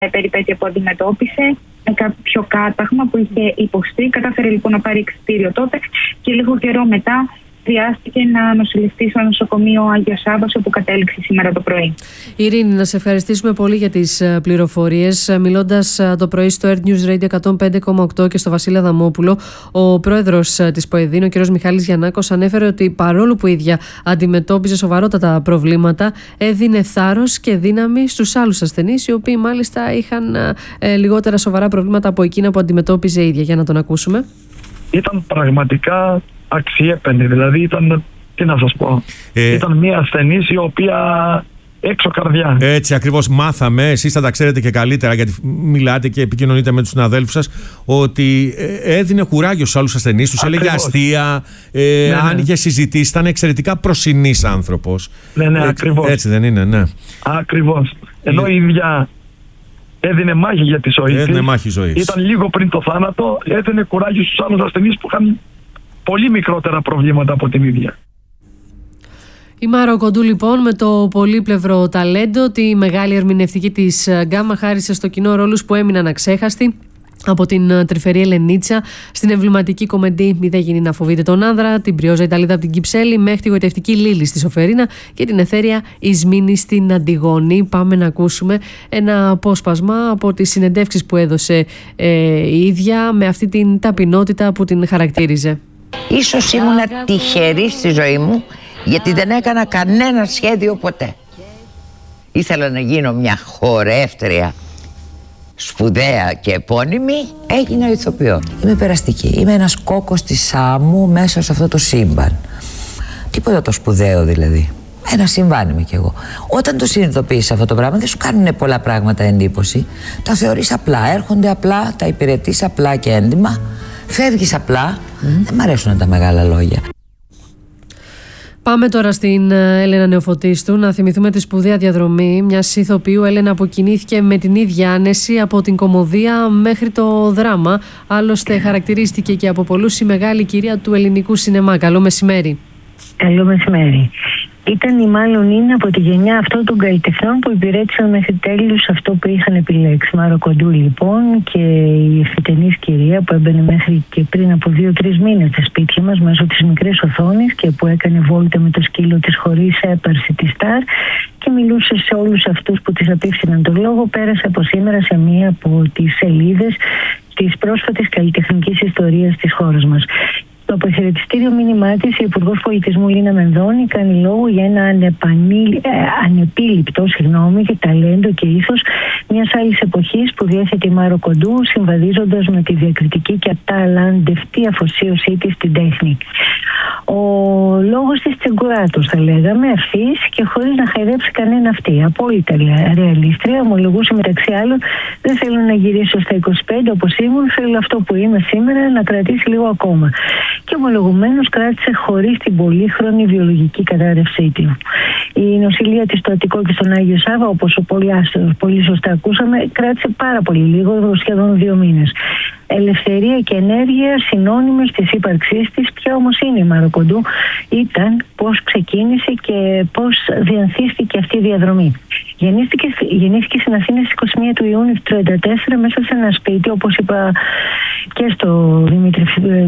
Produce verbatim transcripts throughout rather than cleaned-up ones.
περιπέτεια που αντιμετώπισε, με κάποιο κάταγμα που είχε υποστεί. Κατάφερε λοιπόν να πάρει εξιτήριο τότε και λίγο καιρό μετά χρειάστηκε να νοσηλευτεί στο νοσοκομείο Άγιο Σάββας, όπου κατέληξε σήμερα το πρωί. Ειρήνη, να σε ευχαριστήσουμε πολύ για τις πληροφορίες. Μιλώντας το πρωί στο Earth News Radio εκατόν πέντε κόμμα οκτώ και στο Βασίλη Αδαμόπουλο, ο πρόεδρος της ΠΟΕΔΗΝ, ο κ. Μιχάλης Γιαννάκος, ανέφερε ότι παρόλο που η ίδια αντιμετώπιζε σοβαρότατα προβλήματα, έδινε θάρρος και δύναμη στους άλλους ασθενείς, οι οποίοι μάλιστα είχαν ε, λιγότερα σοβαρά προβλήματα από εκείνα που αντιμετώπιζε η ίδια. Για να τον ακούσουμε. Ήταν πραγματικά αξιέπαινη, δηλαδή ήταν, τι να σας πω, ε, ήταν μια ασθενής η οποία έξω καρδιά. Έτσι ακριβώς μάθαμε, εσείς θα τα ξέρετε και καλύτερα γιατί μιλάτε και επικοινωνείτε με τους συναδέλφους σας, ότι έδινε κουράγιο στους άλλους ασθενείς, τους έλεγε αστεία, ε, ναι, άνοιγε ναι. συζητήσεις, ήταν εξαιρετικά προσινής άνθρωπος. Ναι, ναι, ε, ακριβώς. Έτσι δεν είναι, ναι. Ακριβώς. Ενώ η ίδια έδινε μάχη για τη ζωή έδινε της. Μάχη ζωής. Ήταν λίγο πριν το θάνατο, έδινε κουράγιο στους άλλους ασθενείς που είχαν πολύ μικρότερα προβλήματα από την ίδια. Η Μάρο Κοντού λοιπόν με το πολύπλευρο ταλέντο, τη μεγάλη ερμηνευτική της γκάμα χάρισε στο κοινό ρόλους που έμειναν αξέχαστοι. Από την τρυφερή Ελενίτσα, στην εμβληματική κομμεντή «Μη δεν γίνει να φοβείτε τον άνδρα», την πριόζα Ιταλίδα από την Κυψέλη, μέχρι τη γοητευτική Λίλη στη Σοφερίνα και την εθέρια Ισμήνη στην Αντιγόνη. Πάμε να ακούσουμε ένα απόσπασμα από τις συνεντεύξεις που έδωσε ε, η ίδια, με αυτή την ταπεινότητα που την χαρακτήριζε. Ίσως ήμουνα τυχερή στη ζωή μου, γιατί δεν έκανα κανένα σχέδιο ποτέ. Ήθελα να γίνω μια χορεύτρια σπουδαία και επώνυμη, έγινα ηθοποιό. Είμαι περαστική, είμαι ένας κόκκος της Σάμου μέσα σε αυτό το σύμπαν. Τίποτα το σπουδαίο δηλαδή. Ένα συμβάν είμαι κι εγώ. Όταν το συνειδητοποιείς αυτό το πράγμα, δεν σου κάνουν πολλά πράγματα εντύπωση. Τα θεωρείς απλά, έρχονται απλά, τα υπηρετείς απλά και έντιμα. Φεύγεις απλά. Mm. Δεν μ' αρέσουν τα μεγάλα λόγια. Πάμε τώρα στην Έλενα Νεοφωτίστου να θυμηθούμε τη σπουδαία διαδρομή μιας ηθοποιού, Έλενα, που κινήθηκε με την ίδια άνεση από την κωμωδία μέχρι το δράμα. Άλλωστε χαρακτηρίστηκε και από πολλούς η μεγάλη κυρία του ελληνικού σινεμά. Καλό μεσημέρι. Καλό μεσημέρι. Ήταν ή μάλλον είναι από τη γενιά αυτών των καλλιτεχνών που υπηρέτησαν μέχρι τέλους αυτό που είχαν επιλέξει. Μάρο Κοντού λοιπόν, και η ευθυτενής κυρία που έμπαινε μέχρι και πριν από δύο-τρεις μήνες στα σπίτια μας μέσω της μικρής οθόνης και που έκανε βόλτα με το σκύλο της χωρίς έπαρση τη Σταρ και μιλούσε σε όλους αυτούς που της απίφθηναν τον λόγο, πέρασε από σήμερα σε μία από τις σελίδες της πρόσφατης καλλιτεχνικής ιστορίας της χώρας μας. Το αποχαιρετιστήριο μήνυμά της, η Υπουργός Πολιτισμού Λίνα Μενδώνη κάνει λόγο για ένα ανεπανήλ, ε, ανεπίληπτο συγγνώμη, και ταλέντο και ήθος μιας άλλης εποχής που διέθετε η Μάρο Κοντού, συμβαδίζοντας με τη διακριτική και αταλαντευτή αφοσίωσή της στην τέχνη. Ο λόγος της τσιγκουράτος, θα λέγαμε, ευθύς και χωρίς να χαϊδέψει κανένα αυτή. Απόλυτα ρεαλίστρια, ομολογούσε μεταξύ άλλων: δεν θέλω να γυρίσω στα είκοσι πέντε όπως ήμουν, θέλω αυτό που είμαι σήμερα να κρατήσει λίγο ακόμα. Και ομολογουμένως κράτησε χωρίς την πολύχρονη βιολογική κατάρρευσή του. Η νοσηλεία της στο Αττικό και στον Άγιο Σάββα, όπως πολύ, πολύ σωστά ακούσαμε, κράτησε πάρα πολύ λίγο, σχεδόν δύο μήνες. Ελευθερία και ενέργεια συνώνυμες της ύπαρξής της. Ποια όμως είναι η Μάρο Κοντού? Ήταν πώς ξεκίνησε και πώς διανθίστηκε αυτή η διαδρομή. Γεννήθηκε, γεννήθηκε στην Αθήνα στις είκοσι μία του Ιούνιου του χίλια εννιακόσια τριάντα τέσσερα μέσα σε ένα σπίτι, όπως είπα και στο Δημήτρη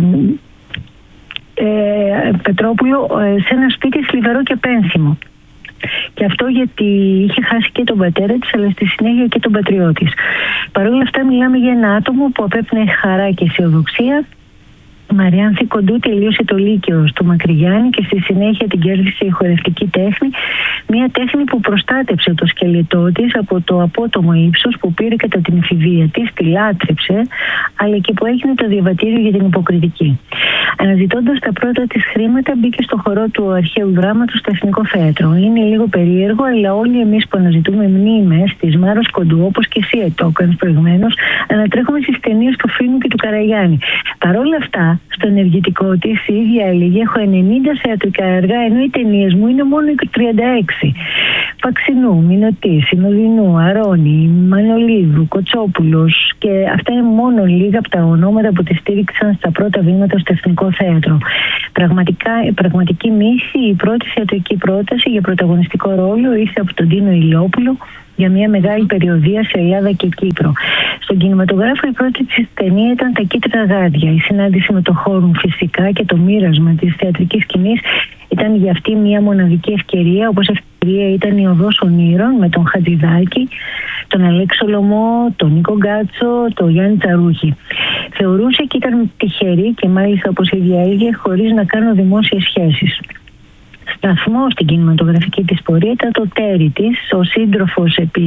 ε, Πετρόπουλο, σε ένα σπίτι θλιβερό και πένθυμο. Και αυτό γιατί είχε χάσει και τον πατέρα της, αλλά στη συνέχεια και τον πατριό της. Παρ' όλα αυτά μιλάμε για ένα άτομο που απέπνεε χαρά και αισιοδοξία. Η Μαριάνθη Κοντού τελείωσε το Λύκειο στο Μακρυγιάννη και στη συνέχεια την κέρδισε η χορευτική τέχνη. Μια τέχνη που προστάτεψε το σκελετό της από το απότομο ύψος που πήρε κατά την εφηβεία της, τη λάτρεψε, αλλά και που έγινε το διαβατήριο για την υποκριτική. Αναζητώντας τα πρώτα της χρήματα, μπήκε στο χορό του αρχαίου δράματος στο Εθνικό Θέατρο. Είναι λίγο περίεργο, αλλά όλοι εμείς που αναζητούμε μνήμες της Μάρος Κοντού, όπως και εσύ το έκανες προηγουμένως, ανατρέχουμε στις ταινίες του Φίνου και του Καραγιάννη. Παρ' όλα αυτά, στο ενεργητικό της η ίδια έλεγε: έχω ενενήντα θεατρικά έργα, ενώ οι ταινίες μου είναι μόνο τριάντα έξι. Παξινού, Μινωτή, Συνοδεινού, Αρώνη, Μανολίδου, Κοτσόπουλος, και αυτά είναι μόνο λίγα από τα ονόματα που τη στήριξαν στα πρώτα βήματα στο Εθνικό Θέατρο. Πραγματικά, πραγματική μύθη, η πρώτη θεατρική πρόταση για πρωταγωνιστικό ρόλο ήρθε από τον Τίνο Ηλιόπουλο, για μια μεγάλη περιοδεία σε Ελλάδα και Κύπρο. Στον κινηματογράφο η πρώτη της ταινία ήταν Τα Κίτρινα Γάντια. Η συνάντηση με το χώρο φυσικά και το μοίρασμα της θεατρικής σκηνής ήταν για αυτή μια μοναδική ευκαιρία, όπως ευκαιρία ήταν η Οδός Ονείρων με τον Χατζηδάκη, τον Αλέξο Λωμό, τον Νίκο Γκάτσο, τον Γιάννη Τσαρούχη. Θεωρούσε και ήταν τυχερή και μάλιστα, όπως η ίδια έλεγε, χωρίς να κάνω δημόσιες σχέσεις. Σταθμό στην κινηματογραφική της πορεία ήταν το τέρι της, ο σύντροφος επί...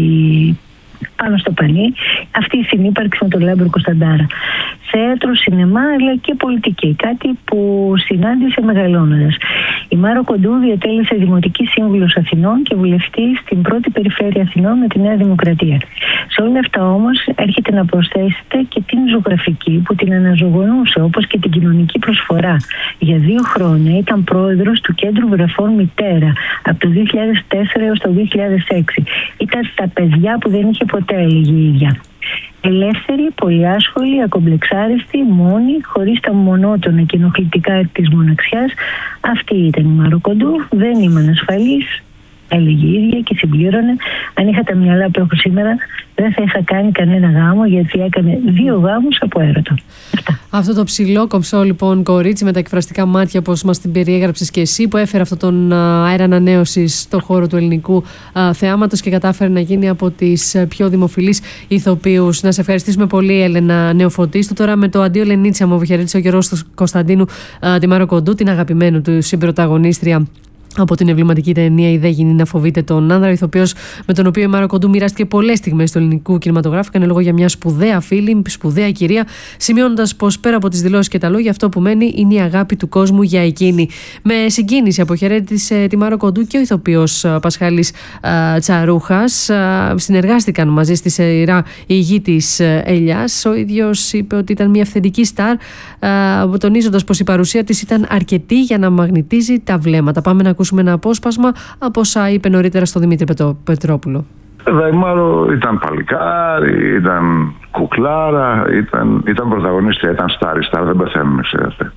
πάνω στο πανί, αυτή η συνύπαρξη με τον Λάμπρο Κωνσταντάρα. Θέατρο, σινεμά αλλά και πολιτική, κάτι που συνάντησε μεγαλώνοντας. Η Μάρο Κοντού διατέλεσε δημοτική σύμβουλος Αθηνών και βουλευτή στην πρώτη περιφέρεια Αθηνών με τη Νέα Δημοκρατία. Σε όλα αυτά όμως έρχεται να προσθέσετε και την ζωγραφική που την αναζωογονούσε, όπως και την κοινωνική προσφορά. Για δύο χρόνια ήταν πρόεδρος του Κέντρου Βρεφών Μητέρα από το δύο χιλιάδες τέσσερα έως το δύο χιλιάδες έξι. Ήταν τα παιδιά που δεν είχε ποτέ, έλεγε η ίδια. Ελεύθερη, πολυάσχολη, ακομπλεξάριστη, μόνη, χωρίς τα μονότονα και ενοχλητικά της μοναξιάς. Αυτή ήταν η Μάρο Κοντού. Δεν ήμουν ασφαλής, έλεγε η ίδια και συμπλήρωνε. Αν είχα τα μυαλά που έχω σήμερα, δεν θα είχα κάνει κανένα γάμο, γιατί έκανε δύο γάμους από έρωτα. Αυτά. Αυτό το ψηλό, κομψό λοιπόν κορίτσι με τα εκφραστικά μάτια, όπως μας την περιέγραψες και εσύ, που έφερε αυτόν τον αέρα ανανέωσης στον χώρο του ελληνικού α, θεάματος και κατάφερε να γίνει από τις πιο δημοφιλείς ηθοποιούς. Να σε ευχαριστήσουμε πολύ, Έλενα Νεοφωτίστου. Τώρα με το αντίο Λενίτσα μου αποχαιρέτησε ο Γιώργος Κωνσταντίνου α, τη Μάρο Κοντού, την αγαπημένη του συμπροταγωνίστρια από την εμβληματική ταινία «Η Δε Γυνή να φοβείται τον άνδρα», ηθοποιός με τον οποίο η Μάρο Κοντού μοιράστηκε πολλές στιγμές του ελληνικού κινηματογράφου. Έκανε λόγο για μια σπουδαία φίλη, σπουδαία κυρία, σημειώνοντας πως πέρα από τις δηλώσεις και τα λόγια, αυτό που μένει είναι η αγάπη του κόσμου για εκείνη. Με συγκίνηση αποχαιρέτησε τη Μάρο Κοντού και ο ηθοποιός Πασχάλης α, Τσαρούχας. Α, συνεργάστηκαν μαζί στη σειρά «Η Γη της Ελιάς». Ο ίδιος είπε ότι ήταν μια αυθεντική στάρ, τονίζοντας πως η παρουσία της ήταν αρκετή για να μαγνητίζει τα βλέμματα. Πάμε να ακούσουμε ένα απόσπασμα από όσα είπε νωρίτερα στο Δημήτρη Πετρόπουλο. Βέβαια, η Μάρο ήταν παλικάρι, ήταν κουκλάρα, ήταν, ήταν πρωταγωνίστρια, ήταν στάρι, στάρ, δεν πεθαίνουμε, ξέρετε.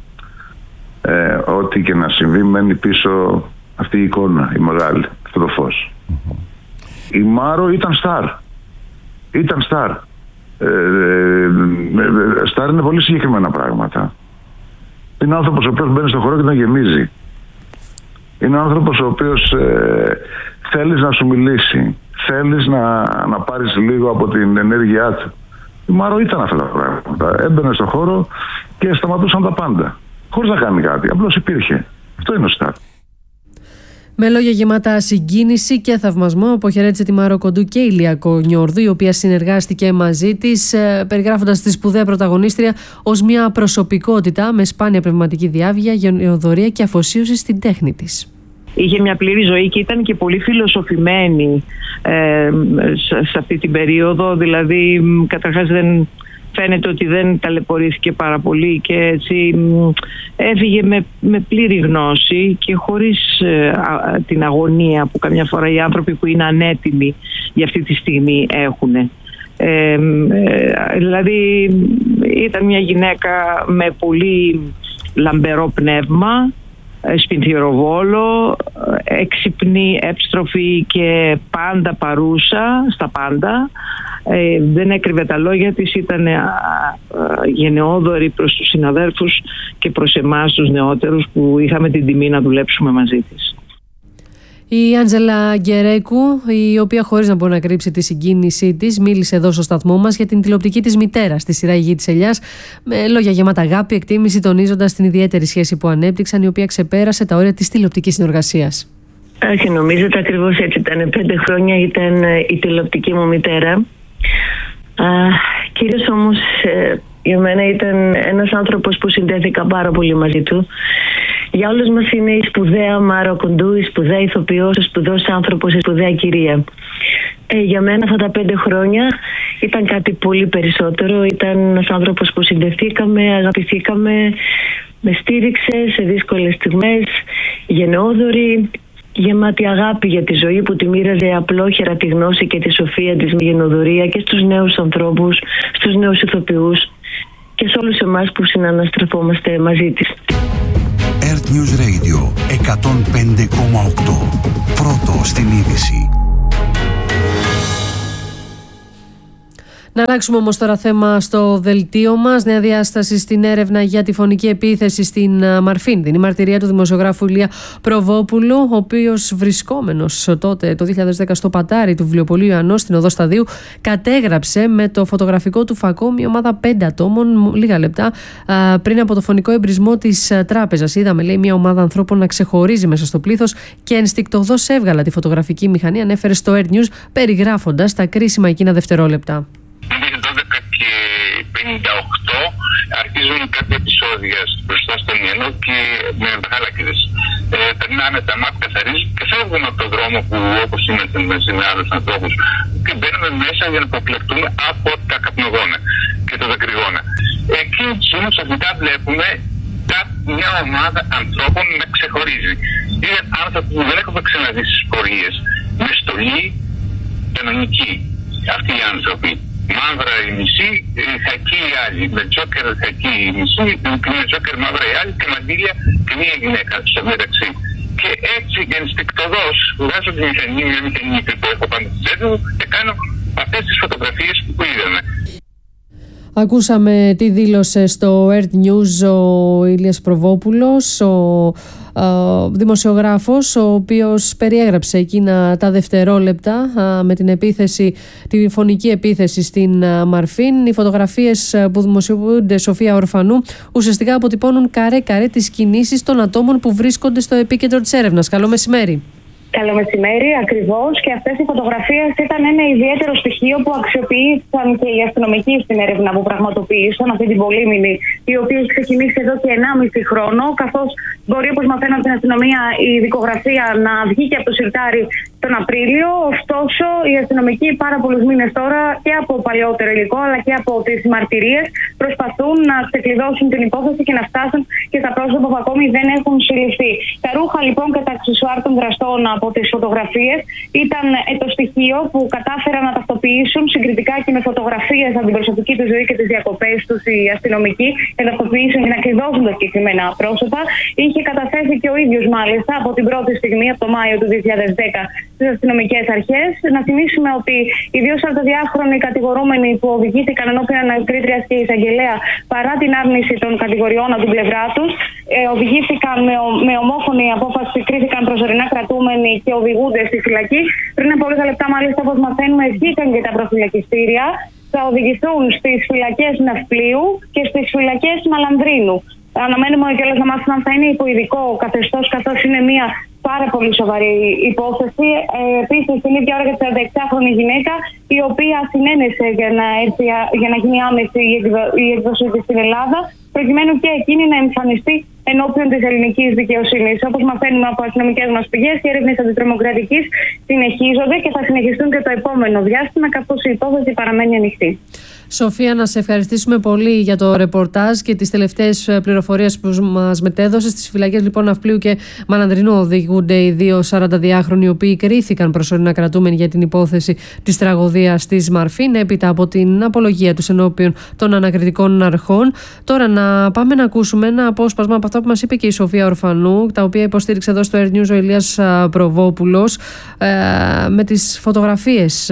Ε, ό,τι και να συμβεί, μένει πίσω αυτή η εικόνα, η μεγάλη, αυτό το φως. Mm-hmm. Η Μάρο ήταν στάρ. Ήταν στάρ. Ε, ε, ε, στάρ είναι πολύ συγκεκριμένα πράγματα. Είναι άνθρωπος ο οποίος μπαίνει στο χώρο και τον γεμίζει. Είναι άνθρωπος ο οποίος ε, θέλεις να σου μιλήσει, θέλεις να, να πάρεις λίγο από την ενέργειά του. Η Μάρο ήταν αυτά τα πράγματα. Έμπαινε στον χώρο και σταματούσαν τα πάντα. Χωρίς να κάνει κάτι. Απλώς υπήρχε. Αυτό είναι ο στάρ. Με λόγια γεμάτα συγκίνηση και θαυμασμό, αποχαιρέτησε τη Μάρο Κοντού και η Λία Κονιόρδου, η οποία συνεργάστηκε μαζί της, περιγράφοντας τη σπουδαία πρωταγωνίστρια ως μια προσωπικότητα με σπάνια πνευματική διάβγεια, γενεοδορία και αφοσίωση στην τέχνη της. Είχε μια πλήρη ζωή και ήταν και πολύ φιλοσοφημένη ε, σε αυτή την περίοδο. Δηλαδή, καταρχάς δεν φαίνεται ότι δεν ταλαιπωρήθηκε πάρα πολύ και έτσι έφυγε με, με πλήρη γνώση και χωρίς ε, α, την αγωνία που καμιά φορά οι άνθρωποι που είναι ανέτοιμοι για αυτή τη στιγμή έχουν. Ε, ε, δηλαδή ήταν μια γυναίκα με πολύ λαμπερό πνεύμα, σπινθυροβόλο, έξυπνη, εύστροφη και πάντα παρούσα στα πάντα. Ε, δεν έκρυβε τα λόγια της, ήταν α, α, γενναιόδορη προς τους συναδέλφους και προς εμάς τους νεότερους που είχαμε την τιμή να δουλέψουμε μαζί της. Η Άντζελα Γκερέκου, η οποία χωρίς να μπορεί να κρύψει τη συγκίνησή της, μίλησε εδώ στο σταθμό μας για την τηλεοπτική της μητέρα στη σειρά «Η Γη της Ελιάς», με λόγια γεμάτα αγάπη, εκτίμηση, τονίζοντας την ιδιαίτερη σχέση που ανέπτυξαν, η οποία ξεπέρασε τα όρια της τηλεοπτικής συνεργασίας. Όχι, νομίζετε ακριβώς έτσι ήταν. Πέντε χρόνια ήταν η τηλεοπτική μου μητέρα. Α, κυρίως όμως ε, για μένα ήταν ένας άνθρωπος που συνδέθηκα πάρα πολύ μαζί του. Για όλους μας είναι η σπουδαία Μάρο Κοντού, η σπουδαία ηθοποιός, ο σπουδαίος άνθρωπος, η σπουδαία κυρία. Ε, για μένα αυτά τα πέντε χρόνια ήταν κάτι πολύ περισσότερο. Ήταν ένας άνθρωπος που συνδεθήκαμε, αγαπηθήκαμε, με στήριξε σε δύσκολες στιγμές, γενναιόδορη, γεμάτη αγάπη για τη ζωή που τη μοίραζε απλόχερα τη γνώση και τη σοφία της με γενναιοδορία και στους νέους ανθρώπους, στους νέους ηθοποιούς και σε όλους εμάς που συναναστρεφόμαστε μαζί της. Earth News Radio εκατόν πέντε κόμμα οκτώ. Πρώτο στην είδηση. Να αλλάξουμε όμως τώρα θέμα στο δελτίο μας. Νέα διάσταση στην έρευνα για τη φωνική επίθεση στην Μαρφίν. Είναι η μαρτυρία του δημοσιογράφου Ηλία Προβόπουλου, ο οποίος βρισκόμενος τότε το δύο χιλιάδες δέκα στο πατάρι του βιβλιοπωλείου Ιωαννός στην οδό Σταδίου, κατέγραψε με το φωτογραφικό του φακό μια ομάδα πέντε ατόμων λίγα λεπτά πριν από το φωνικό εμπρισμό της τράπεζας. Είδαμε, λέει, μια ομάδα ανθρώπων να ξεχωρίζει μέσα στο πλήθος και ενστικτωδώς έβγαλα τη φωτογραφική μηχανή, ανέφερε στο Air News, περιγράφοντας τα κρίσιμα εκείνα δευτερόλεπτα. δώδεκα και πενήντα οκτώ αρχίζουν κάποια επεισόδια μπροστά στον Ιωαννό και με μεγάλακιδες. Ε, περνάνε τα μάτια, καθαρίζουν και φεύγουν από τον δρόμο που, όπως είμαστε μαζί με άλλους ανθρώπους, και μπαίνουμε μέσα για να προπλεκτούμε από τα καπνογόνα και τα δακρυγόνα. Εκείνη τη στιγμή ξαφνικά βλέπουμε μια ομάδα ανθρώπων να ξεχωρίζει. Είναι άνθρωποι που δεν έχουμε ξαναδεί στις πορείες, με στολή κανονική. Αυτοί οι άνθρωποι. Μαύρα η μισή, χακί οι άλλοι. Με τζόκερ χακί η μισή, με τζόκερ μαύρα οι άλλοι και μαντήλια και μία γυναίκα στο μεταξύ. Και έτσι ενστικτωδώς βγάζω τη μηχανή, μια μηχανή που έχω πάνω στη τσέπη μου και κάνω αυτές τις φωτογραφίες που είδαμε. Ακούσαμε τι δήλωσε στο Earth News ο Ηλίας Προβόπουλος, ο ο δημοσιογράφος, ο οποίος περιέγραψε εκείνα τα δευτερόλεπτα με την επίθεση, τη φωνική επίθεση στην Μαρφίν. Οι φωτογραφίες που δημοσιοποιούνται, Σοφία Ορφανού, ουσιαστικά αποτυπώνουν καρέ-καρέ τις κινήσεις των ατόμων που βρίσκονται στο επίκεντρο της έρευνας. Καλό μεσημέρι. Καλό μεσημέρι, ακριβώς. Και αυτές οι φωτογραφίες ήταν ένα ιδιαίτερο στοιχείο που αξιοποίησαν και οι αστυνομικοί στην έρευνα που πραγματοποίησαν αυτή την πολύμηνη, η οποία έχει ξεκινήσει εδώ και ενάμιση χρόνο. Καθώς μπορεί, όπως μαθαίνω από την αστυνομία, η δικογραφία να βγει και από το σιρτάρι τον Απρίλιο. Ωστόσο, οι αστυνομικοί πάρα πολλούς μήνες τώρα και από παλιότερο υλικό αλλά και από τις μαρτυρίες προσπαθούν να ξεκλειδώσουν την υπόθεση και να φτάσουν και στα πρόσωπα που ακόμη δεν έχουν συλληφθεί. Τα ρούχα λοιπόν και τα αξεσουάρ των δραστών από τις φωτογραφίες ήταν το στοιχείο που κατάφεραν να ταυτοποιήσουν συγκριτικά και με φωτογραφίες από την προσωπική του ζωή και τις διακοπές τους οι αστυνομικοί, να ταυτοποιήσουν και να κλειδώσουν τα συγκεκριμένα πρόσωπα. Είχε καταθέσει και ο ίδιος μάλιστα από την πρώτη στιγμή, από το Μάιο του δύο χιλιάδες δέκα, στις αστυνομικές αρχές. Να θυμίσουμε ότι οι δύο σαρανταδιάχρονοι κατηγορούμενοι που οδηγήθηκαν ενώπιον ανακρίτριας και εισαγγελέα παρά την άρνηση των κατηγοριών από την πλευρά τους, ε, οδηγήθηκαν με, ο, με ομόφωνη απόφαση, κρίθηκαν προσωρινά κρατούμενοι και οδηγούνται στη φυλακή. Πριν από λίγα λεπτά, μάλιστα, όπως μαθαίνουμε, βγήκαν και τα προφυλακιστήρια. Θα οδηγηθούν στις φυλακές Ναυπλίου και στις φυλακές Μαλανδρίνου. Αναμένουμε κιόλας να μάθουμε αν θα είναι υπό ειδικό καθεστώς, καθώς είναι μια πάρα πολύ σοβαρή υπόθεση. Ε, Επίσης, την ίδια ώρα για την τριανταεξάχρονη γυναίκα, η οποία συνένεσε για να, έρθει, για να γίνει άμεση η, εκδο, η έκδοσή της στην Ελλάδα, προκειμένου και εκείνη να εμφανιστεί ενώπιον της ελληνικής δικαιοσύνης. Όπως μαθαίνουμε από αστυνομικές μας πηγές, οι έρευνες αντιτρομοκρατικής συνεχίζονται και θα συνεχιστούν και το επόμενο διάστημα, καθώς η υπόθεση παραμένει ανοιχτή. Σοφία, να σε ευχαριστήσουμε πολύ για το ρεπορτάζ και τις τελευταίες πληροφορίες που μας μετέδωσες. Στις φυλακές λοιπόν Ναυπλίου και Μαλανδρινού οδηγούνται οι δύο σαρανταδιάχρονοι, οι οποίοι κρίθηκαν προσωρινά κρατούμενοι για την υπόθεση της τραγωδίας της Μαρφίν, έπειτα από την απολογία τους ενώπιον των ανακριτικών αρχών. Τώρα να πάμε να ακούσουμε ένα απόσπασμα από αυτά που μας είπε και η Σοφία Ορφανού, τα οποία υποστήριξε εδώ στο Air News ο Ηλίας Προβόπουλος, με τις φωτογραφίες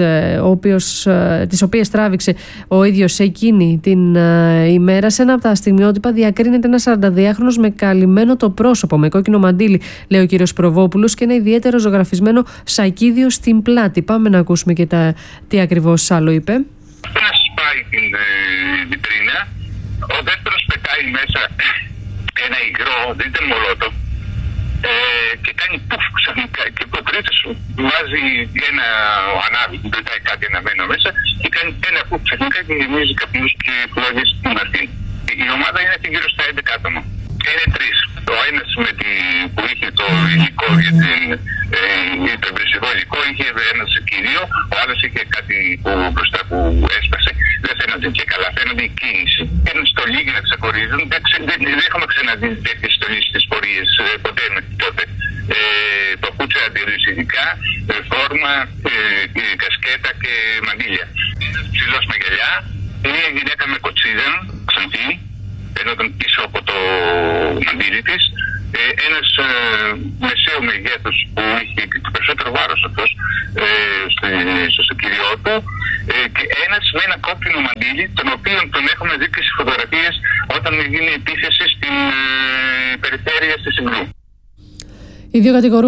τις οποίες τράβηξε ο ίδιος εκείνη την uh, ημέρα. Σε ένα από τα στιγμιότυπα διακρίνεται ένα σαρανταδιάχρονος με καλυμμένο το πρόσωπο, με κόκκινο μαντίλι, λέει ο κύριος Προβόπουλος, και ένα ιδιαίτερο ζωγραφισμένο σακίδιο στην πλάτη. Πάμε να ακούσουμε και τα, τι ακριβώς άλλο είπε. Ένα σπάει την ε, βιτρίνα, ο δεύτερος πετάει μέσα ένα υγρό, δεν ήταν μολότο, ε, και κάνει πουφ ξαφνικά και ο τρίτος βάζει ένα ανάβη που πετάει κάτι αναμένο μέσα και κάνει ένα πουφ ξαφνικά και γεμίζει καπνούς και φλόγες στην Μαρφίν. Η ομάδα είναι γύρω στα έντεκα άτομα. Είναι τρεις. Ο ένας με τη, που είχε το υλικό για την, ε, το εμπριστικό υλικό, είχε ένα κυρίο, ο άλλος είχε κάτι που μπροστά που έσπασε. Δεν φαίνονται και καλά, φαίνονται η κίνηση. Ένα στολή για να ξεχωρίζουν. Δεν, δεν, δεν έχουμε ξαναδεί τέτοιες στολές στις πορείες ε, ποτέ με τότε. Ε, παπούτσια αντιρρησιδικά, ε, φόρμα, ε, ε, κασκέτα και μαντήλια. Ένας ψηλός με γυαλιά, μια γυναίκα με κοτσίδα, ξανθή, ενώ ήταν πίσω από το μαντήλι της. Ε, ένας ε, μεσαίου μεγέθους που είχε το περισσότερο βάρος αυτός ε, στο, στο, στο κυριό του, και ένας με ένα κόκκινο μαντίλι, τον οποίο τον έχουμε δει και στις φωτογραφίες όταν γίνει επίθεση στην ε, περιφέρεια στη Συγκρού. Οι δύο κατηγορούμενοι